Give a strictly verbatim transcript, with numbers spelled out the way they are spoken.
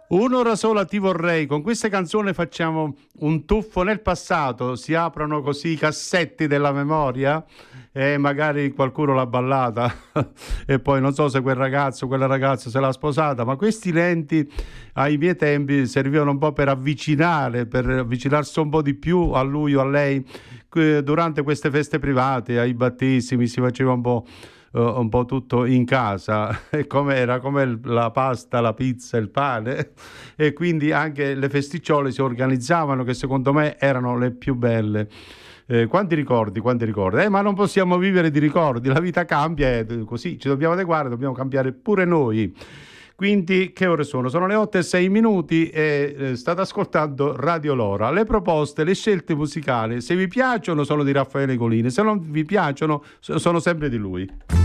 Un'ora sola ti vorrei, con queste canzoni facciamo un tuffo nel passato, si aprono così i cassetti della memoria e magari qualcuno l'ha ballata e poi non so se quel ragazzo, quella ragazza se l'ha sposata, ma questi lenti ai miei tempi servivano un po' per avvicinare, per avvicinarsi un po' di più a lui o a lei. Que- durante queste feste private, ai battesimi si faceva un po' eh, un po' tutto in casa, e come era come il- la pasta, la pizza, il pane, e quindi anche le festicciole si organizzavano, che secondo me erano le più belle. Eh, quanti ricordi, quanti ricordi, eh, ma non possiamo vivere di ricordi, la vita cambia e così ci dobbiamo adeguare, dobbiamo cambiare pure noi. Quindi che ore sono? Sono le otto e sei minuti e eh, state ascoltando Radio Lora. Le proposte, le scelte musicali, se vi piacciono sono di Raffaele Colini, se non vi piacciono so- sono sempre di lui.